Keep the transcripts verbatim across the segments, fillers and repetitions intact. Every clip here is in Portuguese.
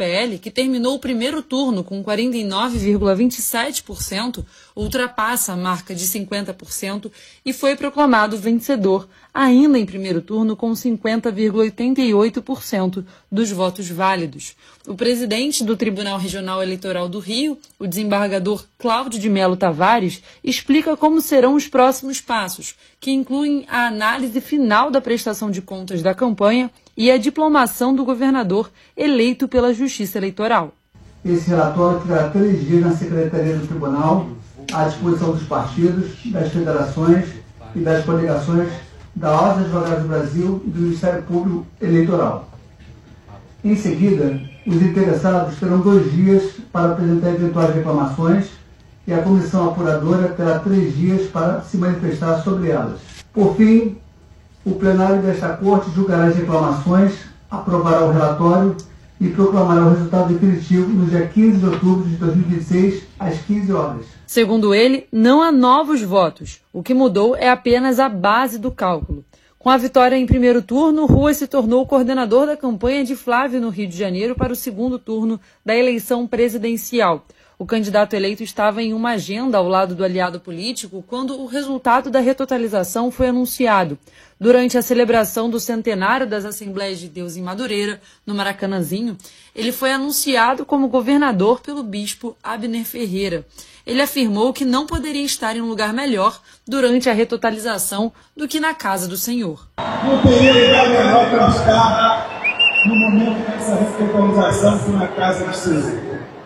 P L, que terminou o primeiro turno com quarenta e nove vírgula vinte e sete por cento, ultrapassa a marca de cinquenta por cento e foi proclamado vencedor, ainda em primeiro turno, com cinquenta vírgula oitenta e oito por cento dos votos válidos. O presidente do Tribunal Regional Eleitoral do Rio, o desembargador Cláudio de Melo Tavares, explica como serão os próximos passos, que incluem a análise final da prestação de contas da campanha e a diplomação do governador eleito pela Justiça Eleitoral. Esse relatório terá três dias na Secretaria do Tribunal, à disposição dos partidos, das federações e das coligações da Ordem dos Advogados do Brasil e do Ministério Público Eleitoral. Em seguida, os interessados terão dois dias para apresentar eventuais reclamações e a comissão apuradora terá três dias para se manifestar sobre elas. Por fim, o plenário desta Corte julgará as reclamações, aprovará o relatório e proclamará o resultado definitivo no dia quinze de outubro de dois mil e vinte e seis, às quinze horas. Segundo ele, não há novos votos. O que mudou é apenas a base do cálculo. Com a vitória em primeiro turno, Rua se tornou o coordenador da campanha de Flávio no Rio de Janeiro para o segundo turno da eleição presidencial. O candidato eleito estava em uma agenda ao lado do aliado político quando o resultado da retotalização foi anunciado. Durante a celebração do centenário das Assembleias de Deus em Madureira, no Maracanãzinho, ele foi anunciado como governador pelo bispo Abner Ferreira. Ele afirmou que não poderia estar em um lugar melhor durante a retotalização do que na casa do Senhor. Não teria lugar melhor para estar no momento dessa retotalização que na casa do Senhor.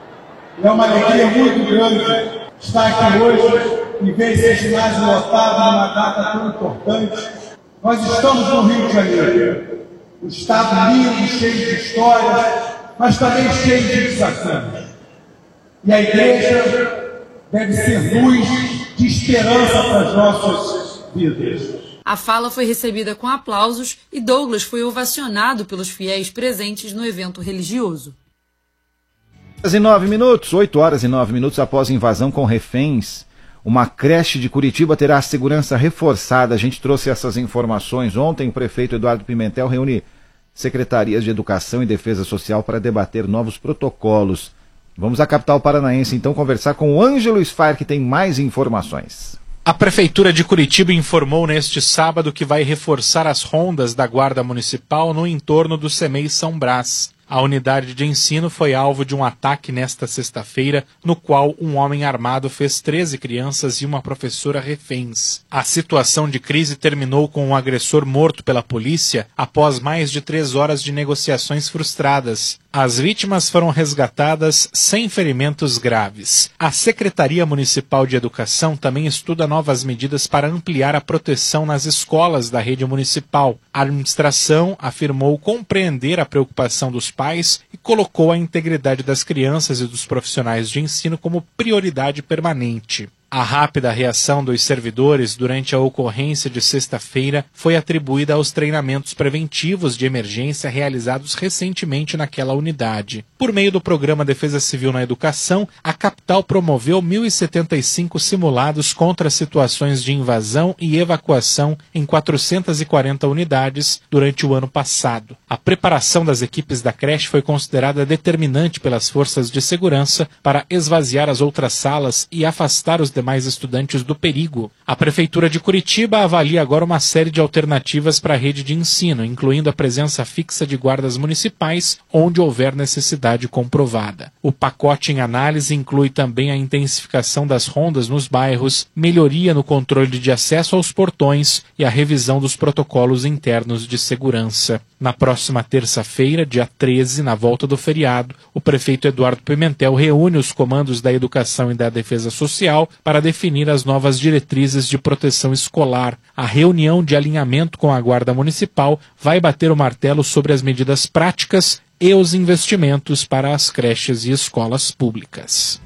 É uma alegria muito grande estar aqui hoje e ver esse ginásio lotado numa data tão importante. Nós estamos no Rio de Janeiro, um estado lindo, cheio de histórias, mas também cheio de desafios. E a igreja deve ser luz de esperança para as nossas vidas. A fala foi recebida com aplausos e Douglas foi ovacionado pelos fiéis presentes no evento religioso. E nove minutos, oito horas e nove minutos após invasão com reféns, uma creche de Curitiba terá a segurança reforçada. A gente trouxe essas informações ontem. O prefeito Eduardo Pimentel reúne secretarias de Educação e Defesa Social para debater novos protocolos. Vamos à capital paranaense então conversar com o Ângelo Sfair, que tem mais informações. A Prefeitura de Curitiba informou neste sábado que vai reforçar as rondas da Guarda Municipal no entorno do CEMEI São Brás. A unidade de ensino foi alvo de um ataque nesta sexta-feira, no qual um homem armado fez treze crianças e uma professora reféns. A situação de crise terminou com um agressor morto pela polícia após mais de três horas de negociações frustradas. As vítimas foram resgatadas sem ferimentos graves. A Secretaria Municipal de Educação também estuda novas medidas para ampliar a proteção nas escolas da rede municipal. A administração afirmou compreender a preocupação dos pais e colocou a integridade das crianças e dos profissionais de ensino como prioridade permanente. A rápida reação dos servidores durante a ocorrência de sexta-feira foi atribuída aos treinamentos preventivos de emergência realizados recentemente naquela unidade. Por meio do Programa Defesa Civil na Educação, a capital promoveu mil e setenta e cinco simulados contra situações de invasão e evacuação em quatrocentas e quarenta unidades durante o ano passado. A preparação das equipes da creche foi considerada determinante pelas forças de segurança para esvaziar as outras salas e afastar os demais estudantes do perigo. A Prefeitura de Curitiba avalia agora uma série de alternativas para a rede de ensino, incluindo a presença fixa de guardas municipais, onde houver necessidade comprovada. O pacote em análise inclui também a intensificação das rondas nos bairros, melhoria no controle de acesso aos portões e a revisão dos protocolos internos de segurança. Na próxima terça-feira, dia treze, na volta do feriado, o prefeito Eduardo Pimentel reúne os comandos da Educação e da Defesa Social para definir as novas diretrizes de proteção escolar. A reunião de alinhamento com a Guarda Municipal vai bater o martelo sobre as medidas práticas e os investimentos para as creches e escolas públicas.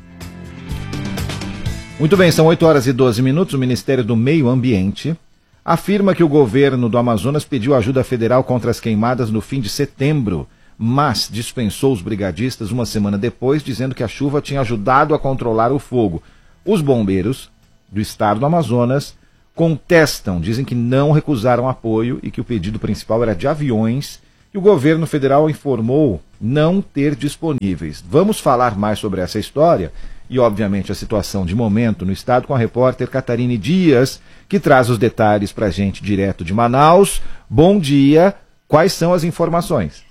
Muito bem, são oito horas e doze minutos. O Ministério do Meio Ambiente afirma que o governo do Amazonas pediu ajuda federal contra as queimadas no fim de setembro, mas dispensou os brigadistas uma semana depois, dizendo que a chuva tinha ajudado a controlar o fogo. Os bombeiros do estado do Amazonas contestam, dizem que não recusaram apoio e que o pedido principal era de aviões e o governo federal informou não ter disponíveis. Vamos falar mais sobre essa história e, obviamente, a situação de momento no estado com a repórter Catarine Dias, que traz os detalhes para a gente direto de Manaus. Bom dia, quais são as informações?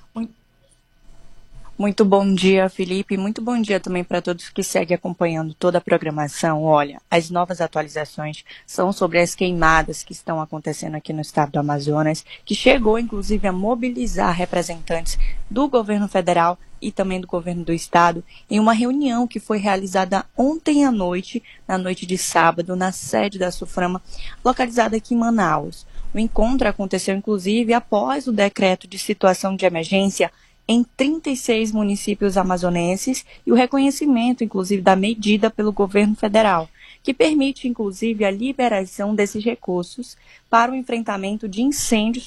Muito bom dia, Felipe. Muito bom dia também para todos que seguem acompanhando toda a programação. Olha, as novas atualizações são sobre as queimadas que estão acontecendo aqui no estado do Amazonas, que chegou, inclusive, a mobilizar representantes do governo federal e também do governo do estado em uma reunião que foi realizada ontem à noite, na noite de sábado, na sede da SUFRAMA, localizada aqui em Manaus. O encontro aconteceu, inclusive, após o decreto de situação de emergência em trinta e seis municípios amazonenses e o reconhecimento, inclusive, da medida pelo governo federal, que permite, inclusive, a liberação desses recursos para o enfrentamento de incêndios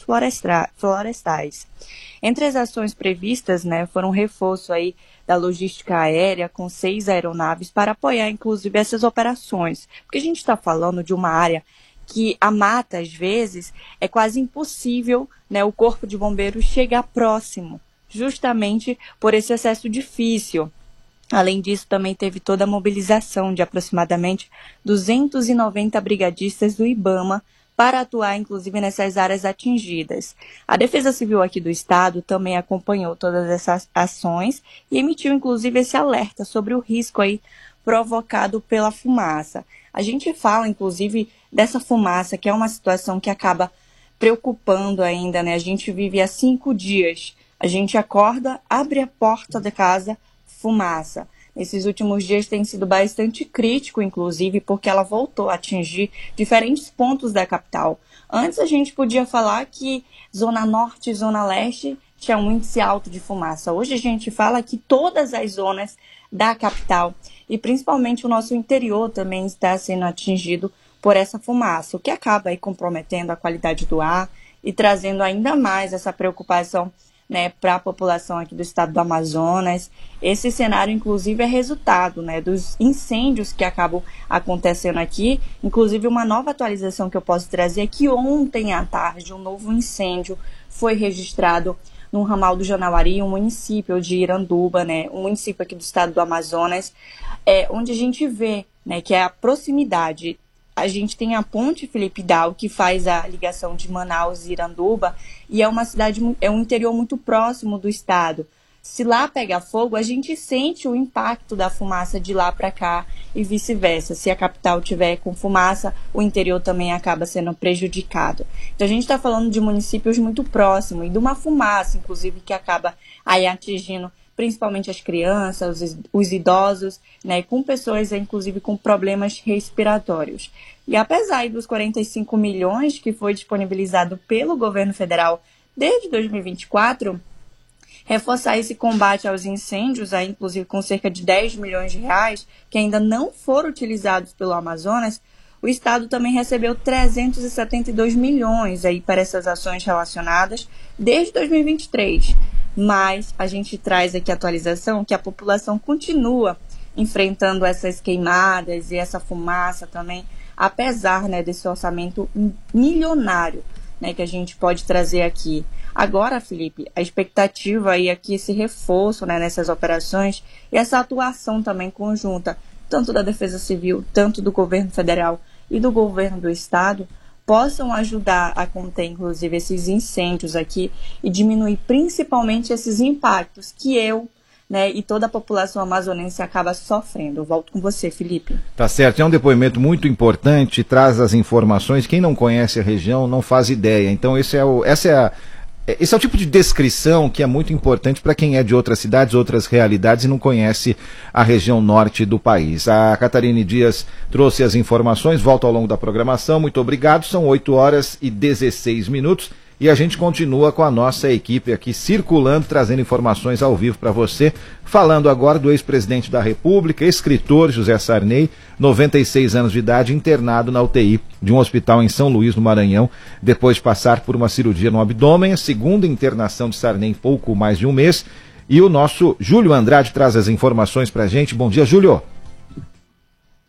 florestais. Entre as ações previstas, né, foram um reforço aí da logística aérea com seis aeronaves para apoiar, inclusive, essas operações, porque a gente está falando de uma área que a mata, às vezes, é quase impossível, né, o corpo de bombeiros chegar próximo, justamente por esse acesso difícil. Além disso, também teve toda a mobilização de aproximadamente duzentos e noventa brigadistas do IBAMA para atuar, inclusive, nessas áreas atingidas. A Defesa Civil aqui do estado também acompanhou todas essas ações e emitiu, inclusive, esse alerta sobre o risco aí provocado pela fumaça. A gente fala, inclusive, dessa fumaça, que é uma situação que acaba preocupando ainda, né? A gente vive há cinco dias. A gente acorda, abre a porta da casa, fumaça. Nesses últimos dias tem sido bastante crítico, inclusive, porque ela voltou a atingir diferentes pontos da capital. Antes a gente podia falar que Zona Norte e Zona Leste tinha um índice alto de fumaça. Hoje a gente fala que todas as zonas da capital e principalmente o nosso interior também está sendo atingido por essa fumaça, o que acaba aí comprometendo a qualidade do ar e trazendo ainda mais essa preocupação, né, para a população aqui do estado do Amazonas. Esse cenário, inclusive, é resultado, né, dos incêndios que acabam acontecendo aqui. Inclusive, uma nova atualização que eu posso trazer é que ontem à tarde um novo incêndio foi registrado no ramal do Janauari, um município de Iranduba, né, um município aqui do estado do Amazonas, é, onde a gente vê, né, que é a proximidade. A gente tem a ponte Felipe Dal, que faz a ligação de Manaus e Iranduba, e é uma cidade, é um interior muito próximo do estado. Se lá pega fogo, a gente sente o impacto da fumaça de lá para cá e vice-versa. Se a capital tiver com fumaça, o interior também acaba sendo prejudicado. Então a gente está falando de municípios muito próximos e de uma fumaça, inclusive, que acaba aí atingindo principalmente as crianças, os, os idosos, né, com pessoas, inclusive, com problemas respiratórios. E apesar dos quarenta e cinco milhões que foi disponibilizado pelo governo federal desde dois mil e vinte e quatro, reforçar esse combate aos incêndios, aí, inclusive com cerca de dez milhões de reais, que ainda não foram utilizados pelo Amazonas, o estado também recebeu trezentos e setenta e dois milhões aí para essas ações relacionadas desde dois mil e vinte e três. Mas a gente traz aqui a atualização que a população continua enfrentando essas queimadas e essa fumaça também, apesar, né, desse orçamento milionário, né, que a gente pode trazer aqui. Agora, Felipe, a expectativa aí é que esse reforço, né, nessas operações e essa atuação também conjunta, tanto da Defesa Civil, tanto do governo federal e do governo do estado, possam ajudar a conter, inclusive, esses incêndios aqui e diminuir principalmente esses impactos que eu, né, e toda a população amazonense acaba sofrendo. Eu volto com você, Felipe. Tá certo, é um depoimento muito importante, traz as informações. Quem não conhece a região não faz ideia. Então esse é o, essa é a, esse é o tipo de descrição que é muito importante para quem é de outras cidades, outras realidades e não conhece a região norte do país. A Catarine Dias trouxe as informações, volta ao longo da programação. Muito obrigado, são oito horas e dezesseis minutos. E a gente continua com a nossa equipe aqui circulando, trazendo informações ao vivo para você. Falando agora do ex-presidente da República, escritor José Sarney, noventa e seis anos de idade, internado na U T I de um hospital em São Luís, no Maranhão, depois de passar por uma cirurgia no abdômen. A segunda internação de Sarney em pouco mais de um mês. E o nosso Júlio Andrade traz as informações para a gente. Bom dia, Júlio.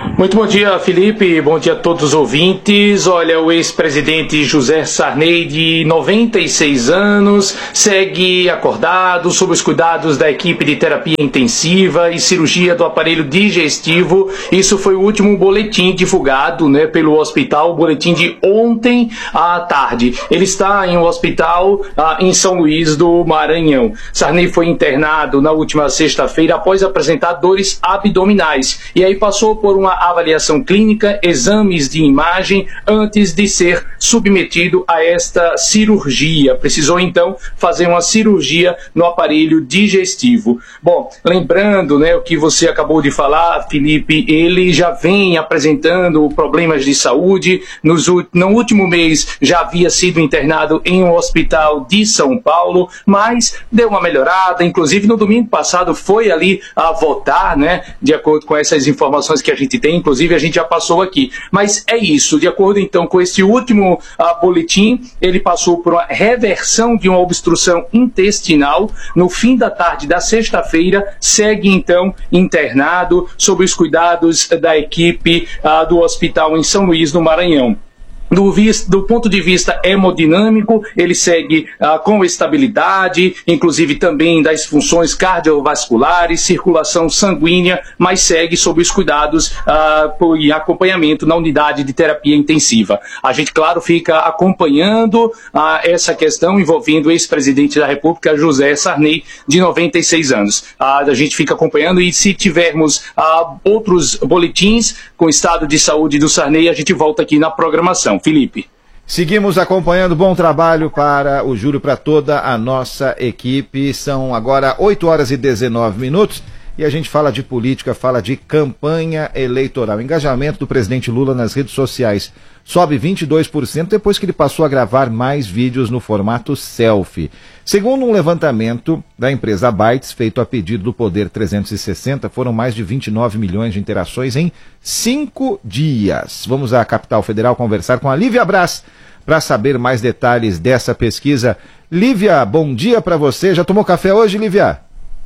Muito bom dia, Felipe. Bom dia a todos os ouvintes. Olha, o ex-presidente José Sarney, de noventa e seis anos, segue acordado sob os cuidados da equipe de terapia intensiva e cirurgia do aparelho digestivo. Isso foi o último boletim divulgado, né, pelo hospital, o boletim de ontem à tarde. Ele está em um hospital ah, em São Luís do Maranhão. Sarney foi internado na última sexta-feira após apresentar dores abdominais e aí passou por uma avaliação clínica, exames de imagem antes de ser submetido a esta cirurgia. Precisou então fazer uma cirurgia no aparelho digestivo. Bom, lembrando, né, o que você acabou de falar, Felipe, ele já vem apresentando problemas de saúde. Nos, no último mês já havia sido internado em um hospital de São Paulo, mas deu uma melhorada. Inclusive no domingo passado foi ali a votar, né, de acordo com essas informações que a gente tem. Inclusive a gente já passou aqui, mas é isso, de acordo então com esse último uh, boletim, ele passou por uma reversão de uma obstrução intestinal no fim da tarde da sexta-feira, segue então internado sob os cuidados da equipe uh, do hospital em São Luís, no Maranhão. Do, visto, do ponto de vista hemodinâmico, ele segue ah, com estabilidade, inclusive também das funções cardiovasculares, circulação sanguínea, mas segue sob os cuidados ah, e acompanhamento na unidade de terapia intensiva. A gente, claro, fica acompanhando ah, essa questão envolvendo o ex-presidente da República, José Sarney, de noventa e seis anos. Ah, a gente fica acompanhando e se tivermos ah, outros boletins com o estado de saúde do Sarney, a gente volta aqui na programação. Felipe. Seguimos acompanhando. Bom trabalho para o Júlio, para toda a nossa equipe. São agora oito horas e dezenove minutos e a gente fala de política, fala de campanha eleitoral. Engajamento do presidente Lula nas redes sociais sobe vinte e dois por cento depois que ele passou a gravar mais vídeos no formato selfie. Segundo um levantamento da empresa Bytes, feito a pedido do Poder trezentos e sessenta, foram mais de vinte e nove milhões de interações em cinco dias. Vamos à capital federal conversar com a Lívia Braz para saber mais detalhes dessa pesquisa. Lívia, bom dia para você. Já tomou café hoje, Lívia?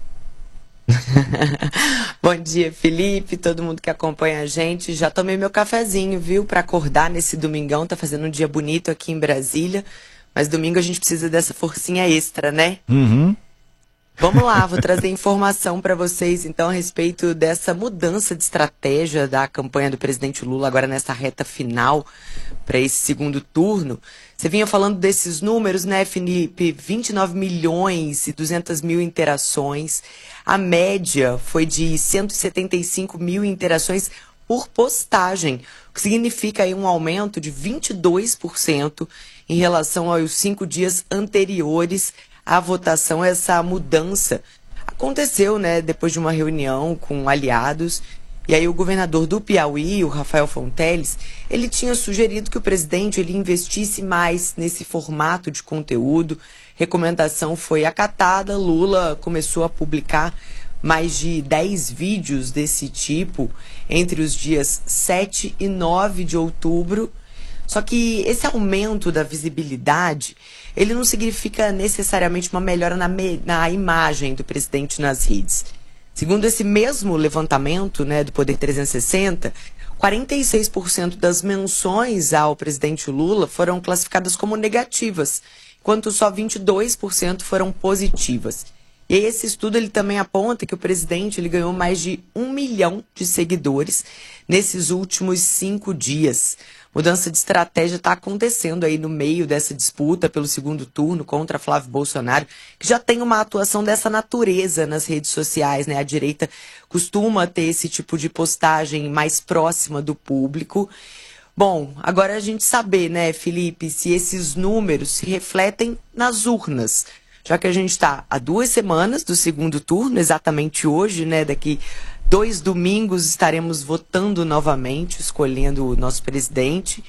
Bom dia, Felipe, todo mundo que acompanha a gente. Já tomei meu cafezinho, viu, para acordar nesse domingão. Tá fazendo um dia bonito aqui em Brasília, mas domingo a gente precisa dessa forcinha extra, né? Uhum. Vamos lá, vou trazer informação para vocês, então, a respeito dessa mudança de estratégia da campanha do presidente Lula agora nessa reta final para esse segundo turno. Você vinha falando desses números, né, Felipe? vinte e nove milhões e duzentas mil interações. A média foi de cento e setenta e cinco mil interações por postagem, o que significa aí um aumento de vinte e dois por cento em relação aos cinco dias anteriores à votação. Essa mudança aconteceu, né, depois de uma reunião com aliados. E aí o governador do Piauí, o Rafael Fonteles, ele tinha sugerido que o presidente ele investisse mais nesse formato de conteúdo. Recomendação foi acatada, Lula começou a publicar mais de dez vídeos desse tipo entre os dias sete e nove de outubro. Só que esse aumento da visibilidade, ele não significa necessariamente uma melhora na, me na imagem do presidente nas redes. Segundo esse mesmo levantamento, né, do Poder trezentos e sessenta, quarenta e seis por cento das menções ao presidente Lula foram classificadas como negativas, enquanto só vinte e dois por cento foram positivas. E aí esse estudo ele também aponta que o presidente ele ganhou mais de um milhão de seguidores nesses últimos cinco dias. Mudança de estratégia está acontecendo aí no meio dessa disputa pelo segundo turno contra Flávio Bolsonaro, que já tem uma atuação dessa natureza nas redes sociais, né? A direita costuma ter esse tipo de postagem mais próxima do público. Bom, agora a gente saber, né, Felipe, se esses números se refletem nas urnas. Já que a gente está há duas semanas do segundo turno, exatamente hoje, né, daqui dois domingos estaremos votando novamente, escolhendo o nosso presidente.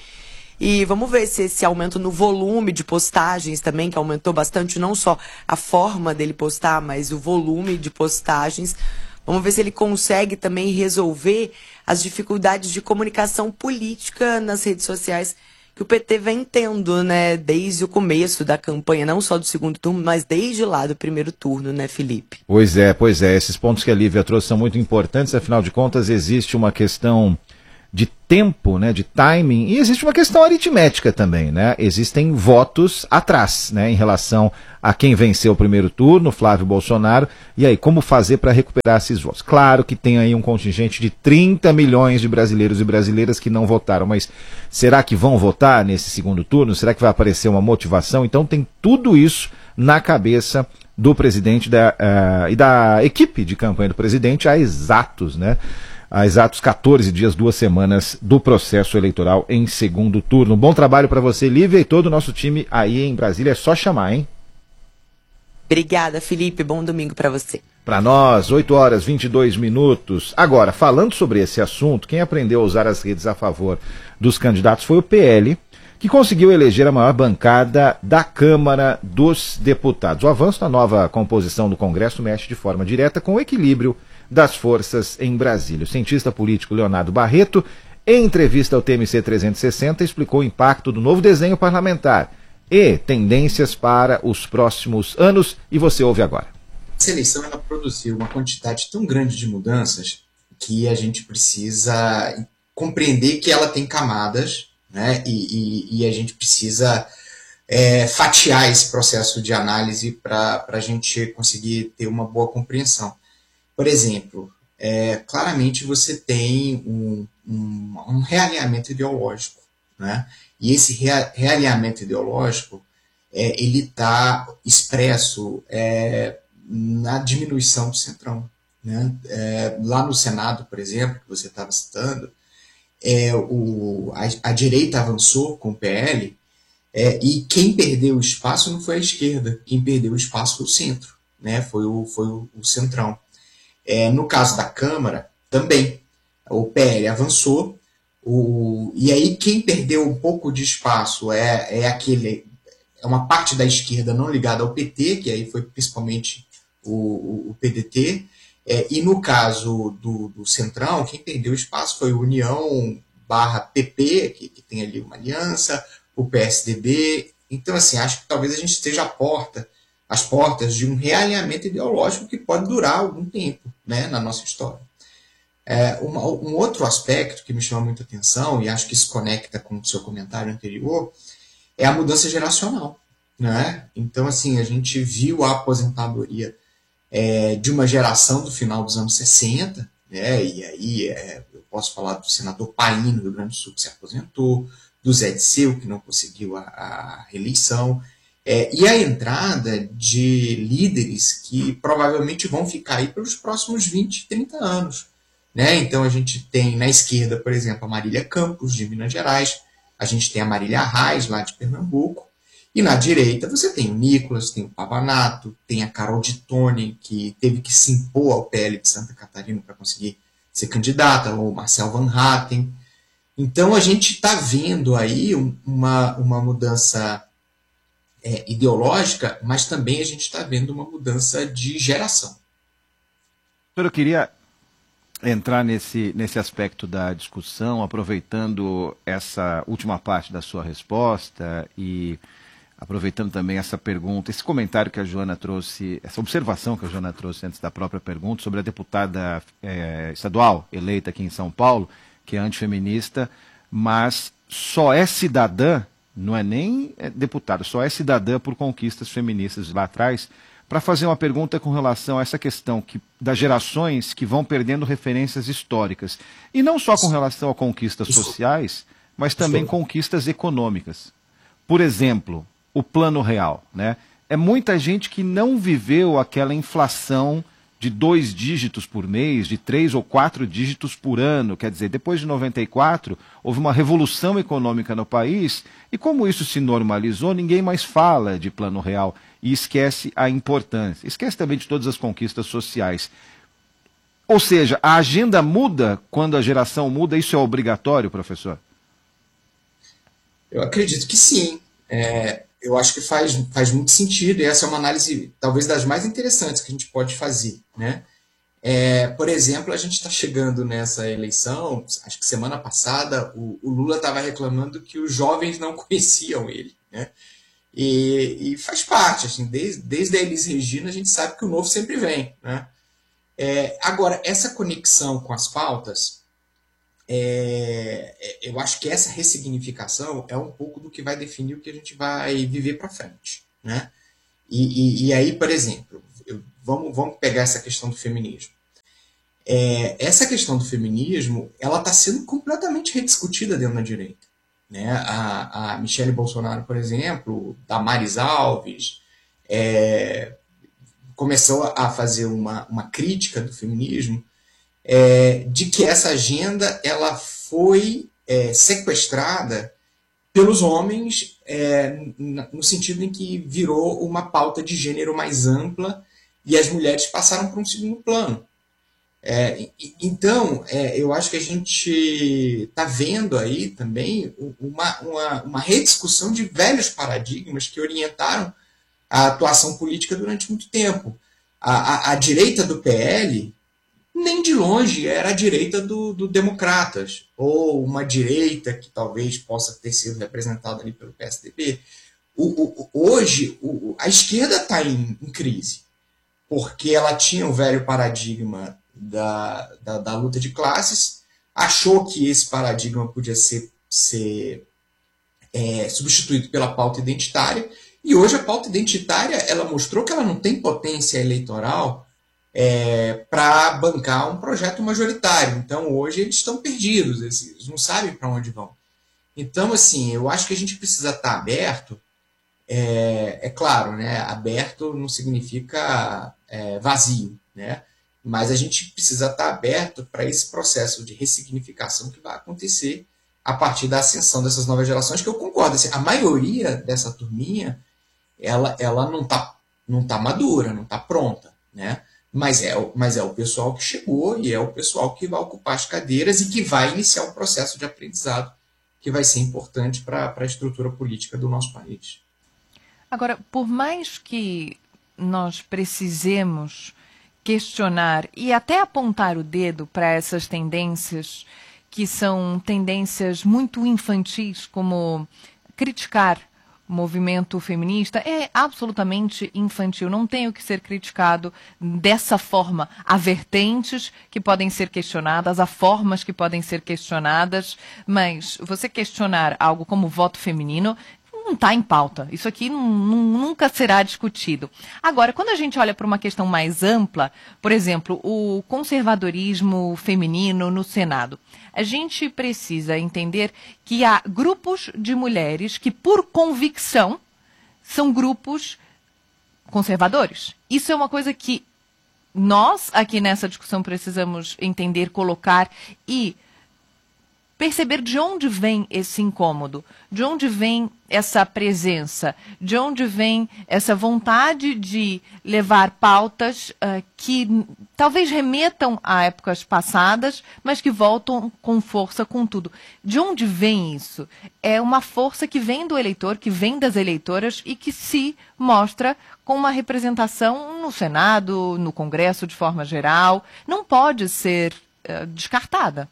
E vamos ver se esse aumento no volume de postagens também, que aumentou bastante, não só a forma dele postar, mas o volume de postagens. Vamos ver se ele consegue também resolver as dificuldades de comunicação política nas redes sociais que o P T vem tendo, né, desde o começo da campanha, não só do segundo turno, mas desde lá do primeiro turno, né, Felipe? Pois é, pois é. Esses pontos que a Lívia trouxe são muito importantes, afinal de contas existe uma questão de tempo, né, de timing, e existe uma questão aritmética também, né? Existem votos atrás, né, em relação a quem venceu o primeiro turno, Flávio Bolsonaro, e aí, como fazer para recuperar esses votos? Claro que tem aí um contingente de trinta milhões de brasileiros e brasileiras que não votaram, mas será que vão votar nesse segundo turno? Será que vai aparecer uma motivação? Então tem tudo isso na cabeça do presidente da, uh, e da equipe de campanha do presidente há exatos, né? Há exatos quatorze dias, duas semanas do processo eleitoral em segundo turno. Bom trabalho para você, Lívia, e todo o nosso time aí em Brasília. É só chamar, hein? Obrigada, Felipe. Bom domingo para você. Para nós, oito horas e vinte e dois minutos. Agora, falando sobre esse assunto, quem aprendeu a usar as redes a favor dos candidatos foi o P L, que conseguiu eleger a maior bancada da Câmara dos Deputados. O avanço na nova composição do Congresso mexe de forma direta com o equilíbrio das forças em Brasília. O cientista político Leonardo Barreto, em entrevista ao T M C trezentos e sessenta, explicou o impacto do novo desenho parlamentar e tendências para os próximos anos, e você ouve agora. Essa eleição ela produziu uma quantidade tão grande de mudanças que a gente precisa compreender que ela tem camadas, né? e, e, e a gente precisa é, fatiar esse processo de análise para a gente conseguir ter uma boa compreensão. Por exemplo, é, claramente você tem um, um, um realinhamento ideológico, né? E esse rea, realinhamento ideológico é, ele está expresso é, na diminuição do centrão, né? É, lá no Senado, por exemplo, que você estava citando, é, o, a, a direita avançou com o P L é, e quem perdeu o espaço não foi a esquerda, quem perdeu o espaço foi o centro, né? Foi o, foi o, o centrão. É, no caso da Câmara, também, o P L avançou, o, e aí quem perdeu um pouco de espaço é, é, aquele, é uma parte da esquerda não ligada ao P T, que aí foi principalmente o, o, o P D T, é, e no caso do, do Centrão, quem perdeu espaço foi o União barra P P, que, que tem ali uma aliança, o P S D B. Então, assim, acho que talvez a gente esteja à porta, às portas de um realinhamento ideológico que pode durar algum tempo, né, na nossa história. É, uma, um outro aspecto que me chama muita atenção, e acho que se conecta com o seu comentário anterior, é a mudança geracional, né? Então, assim, a gente viu a aposentadoria é, de uma geração do final dos anos sessenta, né? E aí é, eu posso falar do senador Paim, do Rio Grande do Sul, que se aposentou, do Zé Disseu, que não conseguiu a, a reeleição, é, e a entrada de líderes que provavelmente vão ficar aí pelos próximos vinte, trinta anos. Né? Então a gente tem na esquerda, por exemplo, a Marília Campos, de Minas Gerais, a gente tem a Marília Reis, lá de Pernambuco, e na direita você tem o Nicolas, tem o Pavanato, tem a Carol de Tone, que teve que se impor ao P L de Santa Catarina para conseguir ser candidata, ou o Marcel Van Hatten. Então a gente está vendo aí uma, uma mudança é, ideológica, mas também a gente está vendo uma mudança de geração. Eu queria entrar nesse, nesse aspecto da discussão, aproveitando essa última parte da sua resposta e aproveitando também essa pergunta, esse comentário que a Joana trouxe, essa observação que a Joana trouxe antes da própria pergunta sobre a deputada é, estadual eleita aqui em São Paulo, que é antifeminista, mas só é cidadã, não é nem deputada, só é cidadã por conquistas feministas lá atrás, para fazer uma pergunta com relação a essa questão que, das gerações que vão perdendo referências históricas. E não só com relação a conquistas sociais, mas também conquistas econômicas. Por exemplo, o Plano Real, né? É muita gente que não viveu aquela inflação de dois dígitos por mês, de três ou quatro dígitos por ano. Quer dizer, depois de noventa e quatro, houve uma revolução econômica no país, e como isso se normalizou, ninguém mais fala de Plano Real e esquece a importância. Esquece também de todas as conquistas sociais. Ou seja, a agenda muda quando a geração muda, isso é obrigatório, professor? Eu acredito que sim. É, eu acho que faz, faz muito sentido, e essa é uma análise talvez das mais interessantes que a gente pode fazer, né? É, por exemplo, a gente está chegando nessa eleição, acho que semana passada o, o Lula estava reclamando que os jovens não conheciam ele, né? E, e faz parte, assim, desde, desde a Elis Regina a gente sabe que o novo sempre vem, né? É, agora, essa conexão com as pautas, é, eu acho que essa ressignificação é um pouco do que vai definir o que a gente vai viver para frente, né? E, e, e aí, por exemplo, eu, vamos, vamos pegar essa questão do feminismo. É, essa questão do feminismo, ela está sendo completamente rediscutida dentro da direita, né? A, a Michele Bolsonaro, por exemplo, Damares Alves, é, começou a fazer uma, uma crítica do feminismo, é, de que essa agenda ela foi é, sequestrada pelos homens, é, no sentido em que virou uma pauta de gênero mais ampla e as mulheres passaram para um segundo plano. É, então, é, eu acho que a gente está vendo aí também uma, uma, uma rediscussão de velhos paradigmas que orientaram a atuação política durante muito tempo. A, a, a direita do P L, nem de longe era a direita do, do Democratas, ou uma direita que talvez possa ter sido representada ali pelo P S D B. O, o, hoje, o, a esquerda está em, em crise, porque ela tinha o velho paradigma Da, da, da luta de classes, achou que esse paradigma podia ser, ser é, substituído pela pauta identitária, e hoje a pauta identitária ela mostrou que ela não tem potência eleitoral é, para bancar um projeto majoritário. Então hoje eles estão perdidos, eles não sabem para onde vão. Então, assim, eu acho que a gente precisa estar aberto, é, é claro, né, aberto não significa é, vazio, né? Mas a gente precisa estar aberto para esse processo de ressignificação que vai acontecer a partir da ascensão dessas novas gerações, que eu concordo. Assim, a maioria dessa turminha, ela, ela não está não tá madura, não está pronta, né? Mas é, mas é o pessoal que chegou e é o pessoal que vai ocupar as cadeiras e que vai iniciar um processo de aprendizado que vai ser importante para a estrutura política do nosso país. Agora, por mais que nós precisemos questionar e até apontar o dedo para essas tendências que são tendências muito infantis, como criticar o movimento feminista, é absolutamente infantil, não tem o que ser criticado dessa forma. Há vertentes que podem ser questionadas, há formas que podem ser questionadas, mas você questionar algo como voto feminino não está em pauta. Isso aqui não, não, nunca será discutido. Agora, quando a gente olha para uma questão mais ampla, por exemplo, o conservadorismo feminino no Senado, a gente precisa entender que há grupos de mulheres que, por convicção, são grupos conservadores. Isso é uma coisa que nós, aqui nessa discussão, precisamos entender, colocar e perceber de onde vem esse incômodo, de onde vem essa presença, de onde vem essa vontade de levar pautas uh, que talvez remetam a épocas passadas, mas que voltam com força com tudo. De onde vem isso? É uma força que vem do eleitor, que vem das eleitoras e que se mostra com uma representação no Senado, no Congresso de forma geral. Não pode ser uh, descartada.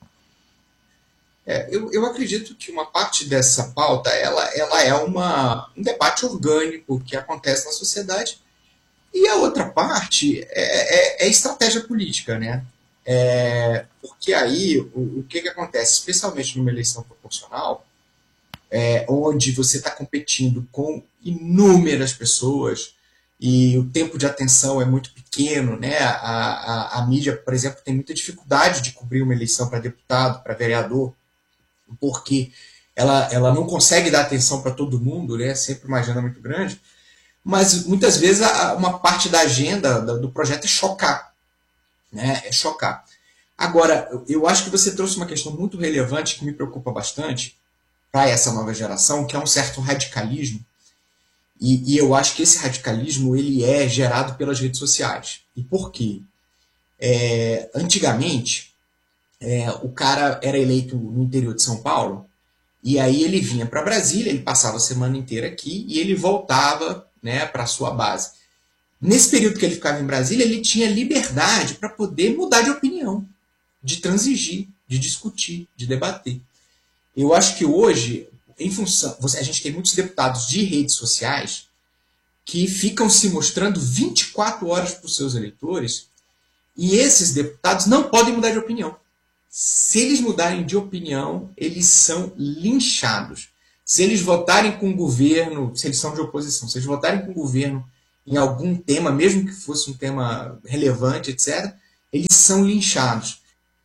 É, eu, eu acredito que uma parte dessa pauta ela, ela é uma, um debate orgânico que acontece na sociedade, e a outra parte é, é, é estratégia política, né? É, porque aí o, o que, que acontece, especialmente numa eleição proporcional, é, onde você está competindo com inúmeras pessoas e o tempo de atenção é muito pequeno, né? A, a, a mídia, por exemplo, tem muita dificuldade de cobrir uma eleição para deputado, para vereador, porque ela, ela não consegue dar atenção para todo mundo, né? Sempre uma agenda muito grande, mas muitas vezes a, uma parte da agenda do, do projeto é chocar, né? É chocar. Agora, eu acho que você trouxe uma questão muito relevante que me preocupa bastante para essa nova geração, que é um certo radicalismo, e, e eu acho que esse radicalismo ele é gerado pelas redes sociais. E por quê? É, antigamente, É, o cara era eleito no interior de São Paulo, e aí ele vinha para Brasília, ele passava a semana inteira aqui, e ele voltava, né, para a sua base. Nesse período que ele ficava em Brasília, ele tinha liberdade para poder mudar de opinião, de transigir, de discutir, de debater. Eu acho que hoje, em função, a gente tem muitos deputados de redes sociais que ficam se mostrando vinte e quatro horas para os seus eleitores, e esses deputados não podem mudar de opinião. Se eles mudarem de opinião, eles são linchados. Se eles votarem com o governo, se eles são de oposição, se eles votarem com o governo em algum tema, mesmo que fosse um tema relevante, etcétera, eles são linchados.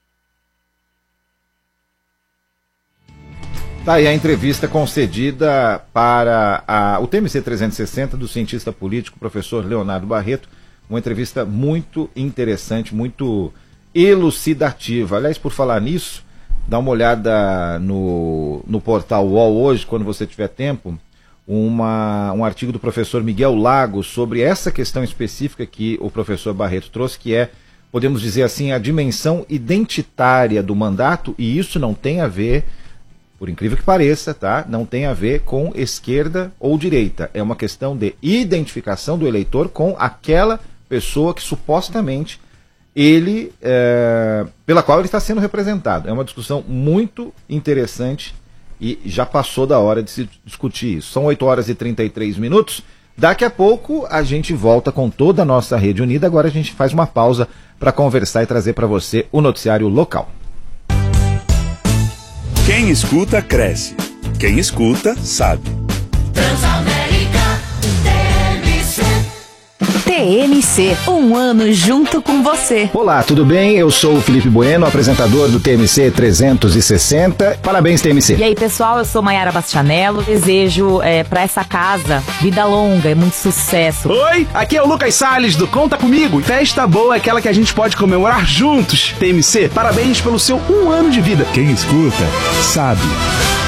Tá aí a entrevista concedida para a, o T M C trezentos e sessenta do cientista político, professor Leonardo Barreto. Uma entrevista muito interessante, muito elucidativa. Aliás, por falar nisso, dá uma olhada no, no portal U O L hoje, quando você tiver tempo, uma, um artigo do professor Miguel Lago sobre essa questão específica que o professor Barreto trouxe, que é, podemos dizer assim, a dimensão identitária do mandato, e isso não tem a ver, por incrível que pareça, tá? Não tem a ver com esquerda ou direita. É uma questão de identificação do eleitor com aquela pessoa que supostamente ele, é, pela qual ele está sendo representado. É uma discussão muito interessante e já passou da hora de se discutir isso. São oito horas e trinta e três minutos. Daqui a pouco a gente volta com toda a nossa rede unida. Agora a gente faz uma pausa para conversar e trazer para você o noticiário local. Quem escuta, cresce. Quem escuta, sabe. T M C, um ano junto com você. Olá, tudo bem? Eu sou o Felipe Bueno, apresentador do T M C trezentos e sessenta. Parabéns, T M C. E aí, pessoal, eu sou Maiara Bastianello. Desejo é, pra essa casa vida longa e muito sucesso. Oi, aqui é o Lucas Salles do Conta Comigo. Festa boa é aquela que a gente pode comemorar juntos. T M C, parabéns pelo seu um ano de vida. Quem escuta, sabe.